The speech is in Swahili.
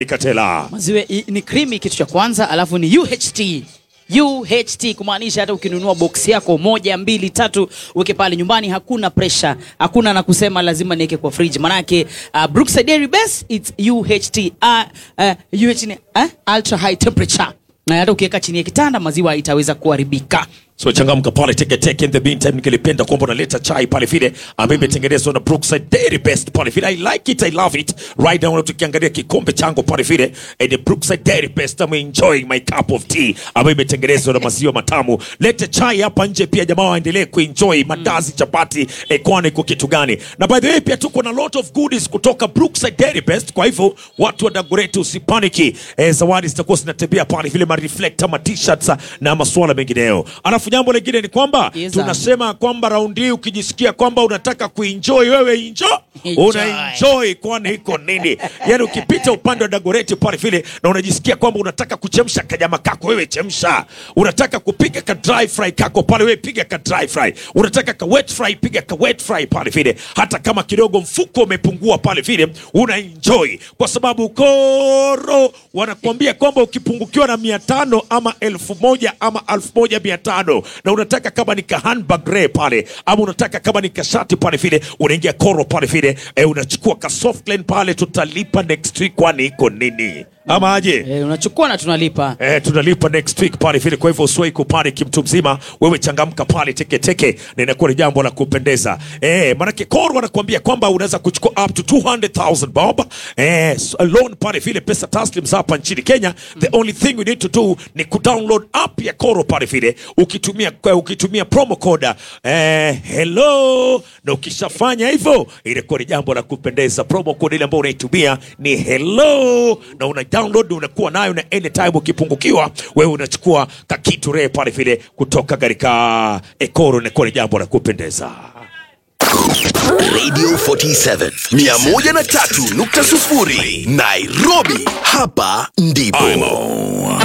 Ikatela. Maziwa ni creamy kitu cha kwanza, alafu ni UHT. UHT kumaanisha hata ukinunua box yako 1, 2, 3 uweke pale nyumbani, hakuna pressure, hakuna na kusema lazima niweke kwa fridge. Manake Brookside Dairy Best it's UHT. UHT ultra high temperature. Na hata ukiweka chini ya kitanda maziwa itaweza kuharibika. So changamka pale teke in the meantime nikilipenda kwamba unaleta chai pale vile ambayo imetengenezwa na Brookside Dairy Best pale vile. I like it, I love it. Right now tukiangalia kikombe changu pale vile the Brookside Dairy Best, I'm enjoying my cup of tea ambayo imetengenezwa na maziwa matamu. Leta chai hapa nje pia jamaa waendelee kuenjoy mandazi, chapati, kwani kwa kitu gani. Na by the way pia tuko na lot of goodies kutoka Brookside Dairy Best, kwa hivyo watu wa Dagoretti usipaniki. Zawadi zitakuwa zinatembea pale vile, ma reflector, ma t-shirts na masuala mengineyo. Alafu jambo lingine ni kwamba tunasema kwamba raundi hii ukijisikia kwamba unataka kuenjoy wewe unaenjoy, kwani iko nini? Yaani ukipita upande wa Dagoretti pale vile na unajisikia kwamba unataka kuchemsha kanyama kako wewe chemsha. Unataka kupika ka dry fry kako pale wewe piga ka dry fry. Unataka ka wet fry piga ka wet fry pale vile. Hata kama kidogo mfuko umepungua pale vile unaenjoy, kwa sababu Koro wanakuambia kwamba ukipungukiwa na 500 ama 1000 ama 1500 na unataka kama ni ka handbag ray pale ama unataka kama ni ka shati pale vile, unaingia Koro pale vile unachukua ka soft line pale, tutalipa next week, kwani iko nini? Ama aje? Unachukua na tunalipa. Tunalipa next week pale vile, kwa hivyo usiwahi kupani kimtu mzima, wewe changamka pale teke na inakuwa ni jambo la kupendeza. Manake Koro wanakuambia kwamba unaweza kuchukua up to 200,000 bob loan pale vile, pesa taslim hapa nchini Kenya. The only thing you need to do ni kudownload app ya Koro pale vile ukitumia promo code hello, na ukishafanya hivyo inakuwa ni jambo la kupendeza. Promo code ile ambayo unaitumia ni hello, na una download unakuwa nayo, na anytime ukipungukiwa wewe unachukua kakitu re pale vile kutoka katika Koro, inakuwa ni jambo la kupendeza. Radio 47 103.0 Nairobi, hapa ndipo.